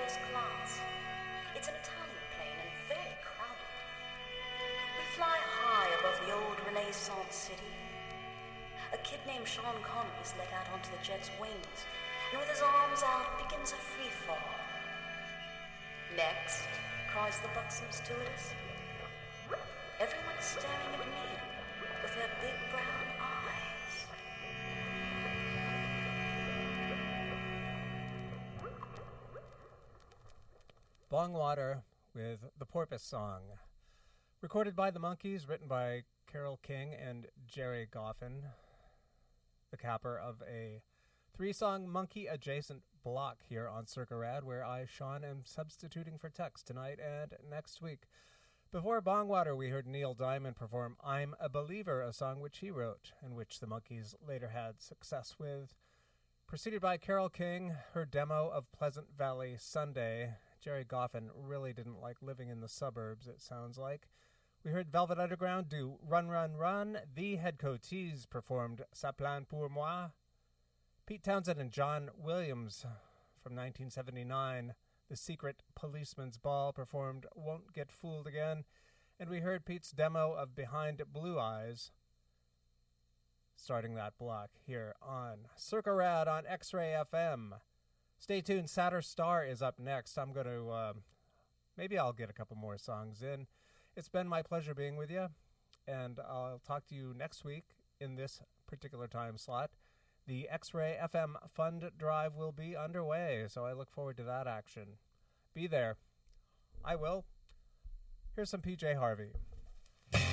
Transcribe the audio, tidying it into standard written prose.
first class. It's an Italian plane and very crowded. We fly high above the old Renaissance city. A kid named Sean Connery is let out onto the jet's wings, and with his arms out begins a free fall. Next, cries the buxom stewardess. Everyone is staring at me with their big brown eyes. Bongwater with The Porpoise Song. Recorded by the Monkees, written by Carole King and Jerry Goffin. The capper of a 3-song monkey-adjacent block here on Circa Rad, where I, Sean, am substituting for Tex tonight and next week. Before Bongwater, we heard Neil Diamond perform I'm a Believer, a song which he wrote and which the Monkees later had success with. Preceded by Carole King, her demo of Pleasant Valley Sunday. Jerry Goffin really didn't like living in the suburbs, it sounds like. We heard Velvet Underground do Run, Run, Run. The Headcoatees performed Ça plane pour moi. Pete Townsend and John Williams from 1979, The Secret Policeman's Ball, performed Won't Get Fooled Again. And we heard Pete's demo of Behind Blue Eyes, starting that block here on Circa Rad on X-Ray FM. Stay tuned. Satter Star is up next. I'm going to, maybe I'll get a couple more songs in. It's been my pleasure being with you, and I'll talk to you next week in this particular time slot. The X-Ray FM Fund Drive will be underway, so I look forward to that action. Be there. I will. Here's some PJ Harvey.